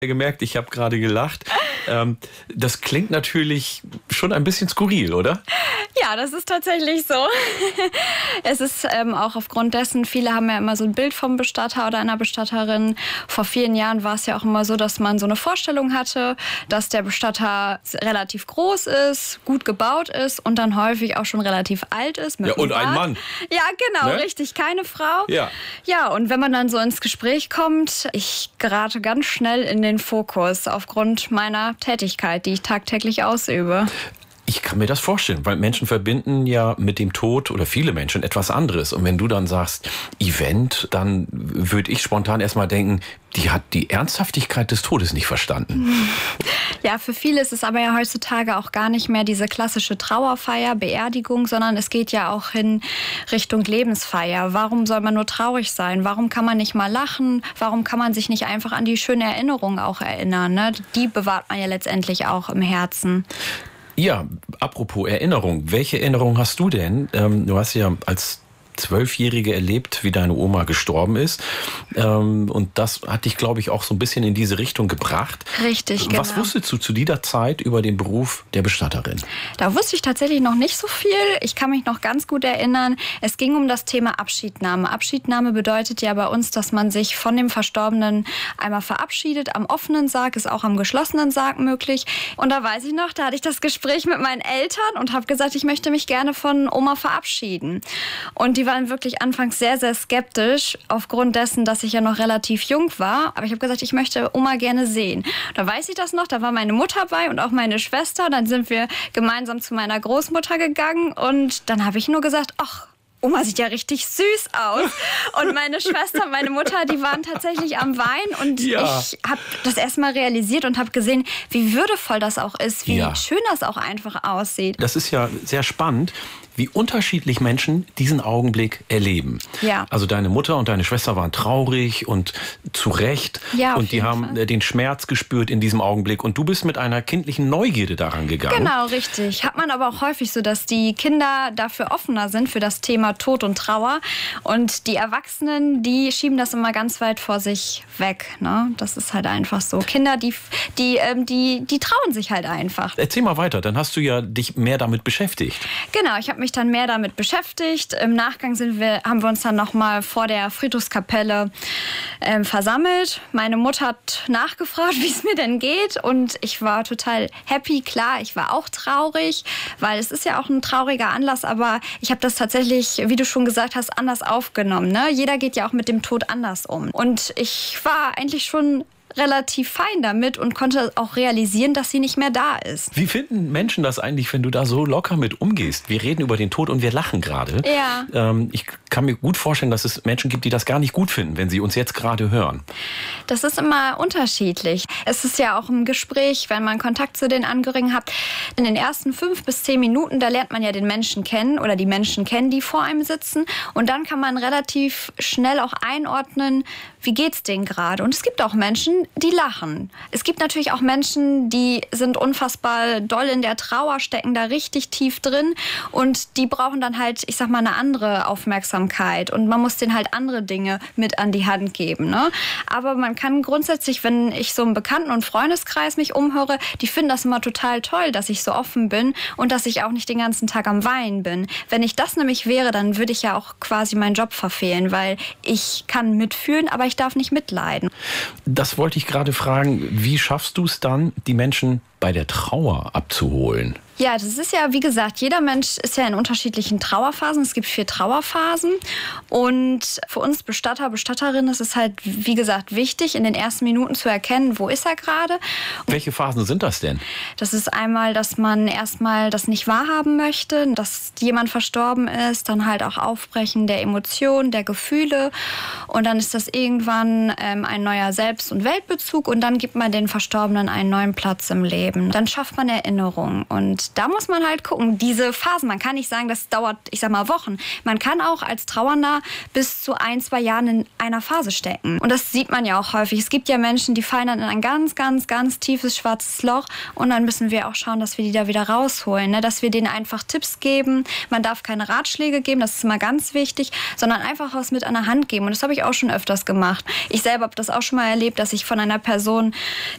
Gemerkt, ich habe gerade gelacht. Das klingt natürlich schon ein bisschen skurril, oder? Ja, das ist tatsächlich so. Es ist auch aufgrund dessen, viele haben ja immer so ein Bild vom Bestatter oder einer Bestatterin. Vor vielen Jahren war es ja auch immer so, dass man so eine Vorstellung hatte, dass der Bestatter relativ groß ist, gut gebaut ist und dann häufig auch schon relativ alt ist. Ja, und ein Mann. Ja, genau, Ne? Richtig, keine Frau. Ja. Ja, und wenn man dann so ins Gespräch kommt, ich gerate ganz schnell in den Fokus aufgrund meiner Tätigkeit, die ich tagtäglich ausübe. Ich kann mir das vorstellen, weil Menschen verbinden ja mit dem Tod oder viele Menschen etwas anderes. Und wenn du dann sagst, Event, dann würde ich spontan erstmal denken, die hat die Ernsthaftigkeit des Todes nicht verstanden. Ja, für viele ist es aber ja heutzutage auch gar nicht mehr diese klassische Trauerfeier, Beerdigung, sondern es geht ja auch in Richtung Lebensfeier. Warum soll man nur traurig sein? Warum kann man nicht mal lachen? Warum kann man sich nicht einfach an die schöne Erinnerung auch erinnern? Ne? Die bewahrt man ja letztendlich auch im Herzen. Ja, apropos Erinnerung. Welche Erinnerung hast du denn? Du hast ja als 12-Jährige erlebt, wie deine Oma gestorben ist. Und das hat dich, glaube ich, auch so ein bisschen in diese Richtung gebracht. Richtig, genau. Was wusstest du zu dieser Zeit über den Beruf der Bestatterin? Da wusste ich tatsächlich noch nicht so viel. Ich kann mich noch ganz gut erinnern. Es ging um das Thema Abschiednahme. Abschiednahme bedeutet ja bei uns, dass man sich von dem Verstorbenen einmal verabschiedet. Am offenen Sarg ist auch am geschlossenen Sarg möglich. Und da weiß ich noch, da hatte ich das Gespräch mit meinen Eltern und habe gesagt, ich möchte mich gerne von Oma verabschieden. Und die waren wirklich anfangs sehr, sehr skeptisch, aufgrund dessen, dass ich ja noch relativ jung war. Aber ich habe gesagt, ich möchte Oma gerne sehen. Da weiß ich das noch, da war meine Mutter bei und auch meine Schwester. Dann sind wir gemeinsam zu meiner Großmutter gegangen und dann habe ich nur gesagt, ach, Oma sieht ja richtig süß aus. Und meine Schwester und meine Mutter, die waren tatsächlich am Weinen. Und Ja. Ich habe das erstmal realisiert und habe gesehen, wie würdevoll das auch ist, wie schön das auch einfach aussieht. Das ist ja sehr spannend, wie unterschiedlich Menschen diesen Augenblick erleben. Ja. Also deine Mutter und deine Schwester waren traurig und zu Recht. Ja, auf und die jeden haben Fall. den Schmerz gespürt in diesem Augenblick. Und du bist mit einer kindlichen Neugierde daran gegangen. Genau, richtig. Hat man aber auch häufig so, dass die Kinder dafür offener sind, für das Thema Tod und Trauer. Und die Erwachsenen, die schieben das immer ganz weit vor sich weg. Ne? Das ist halt einfach so. Kinder, die trauen sich halt einfach. Erzähl mal weiter, dann hast du ja dich mehr damit beschäftigt. Genau, ich habe mich dann mehr damit beschäftigt. Im Nachgang haben wir uns dann noch mal vor der Friedhofskapelle versammelt. Meine Mutter hat nachgefragt, wie es mir denn geht. Und ich war total happy. Klar, ich war auch traurig, weil es ist ja auch ein trauriger Anlass. Aber ich habe das tatsächlich, wie du schon gesagt hast, anders aufgenommen. Ne? Jeder geht ja auch mit dem Tod anders um. Und ich war eigentlich schon relativ fein damit und konnte auch realisieren, dass sie nicht mehr da ist. Wie finden Menschen das eigentlich, wenn du da so locker mit umgehst? Wir reden über den Tod und wir lachen gerade. Ja. Ich kann mir gut vorstellen, dass es Menschen gibt, die das gar nicht gut finden, wenn sie uns jetzt gerade hören. Das ist immer unterschiedlich. Es ist ja auch im Gespräch, wenn man Kontakt zu den Angehörigen hat. In den ersten 5 bis 10 Minuten, da lernt man ja den Menschen kennen oder die Menschen kennen, die vor einem sitzen. Und dann kann man relativ schnell auch einordnen, wie geht's denen gerade. Und es gibt auch Menschen, die lachen. Es gibt natürlich auch Menschen, die sind unfassbar doll in der Trauer, stecken da richtig tief drin und die brauchen dann halt, ich sag mal, eine andere Aufmerksamkeit und man muss denen halt andere Dinge mit an die Hand geben. Ne? Aber man kann grundsätzlich, wenn ich so im Bekannten- und Freundeskreis mich umhöre, die finden das immer total toll, dass ich so offen bin und dass ich auch nicht den ganzen Tag am Weinen bin. Wenn ich das nämlich wäre, dann würde ich ja auch quasi meinen Job verfehlen, weil ich kann mitfühlen, aber ich darf nicht mitleiden. Das wollte ich gerade fragen, wie schaffst du es dann, die Menschen bei der Trauer abzuholen? Ja, das ist ja, wie gesagt, jeder Mensch ist ja in unterschiedlichen Trauerphasen. Es gibt 4 Trauerphasen. Und für uns Bestatter, Bestatterinnen ist es halt, wie gesagt, wichtig, in den ersten Minuten zu erkennen, wo ist er gerade. Welche Phasen sind das denn? Das ist einmal, dass man erstmal das nicht wahrhaben möchte, dass jemand verstorben ist, dann halt auch Aufbrechen der Emotionen, der Gefühle. Und dann ist das irgendwann ein neuer Selbst- und Weltbezug und dann gibt man den Verstorbenen einen neuen Platz im Leben. Dann schafft man Erinnerungen und da muss man halt gucken, diese Phasen, man kann nicht sagen, das dauert, ich sag mal, Wochen. Man kann auch als Trauernder bis zu 1, 2 Jahren in einer Phase stecken. Und das sieht man ja auch häufig. Es gibt ja Menschen, die fallen dann in ein ganz, ganz, ganz tiefes schwarzes Loch und dann müssen wir auch schauen, dass wir die da wieder rausholen, ne? Dass wir denen einfach Tipps geben. Man darf keine Ratschläge geben, das ist immer ganz wichtig, sondern einfach was mit an der Hand geben. Und das habe ich auch schon öfters gemacht. Ich selber habe das auch schon mal erlebt, dass ich von einer Person,